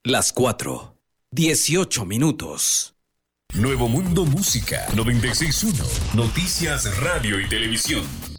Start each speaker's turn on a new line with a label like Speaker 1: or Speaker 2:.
Speaker 1: Las 4:18.
Speaker 2: Nuevo Mundo Música 96.1. Noticias, radio y televisión.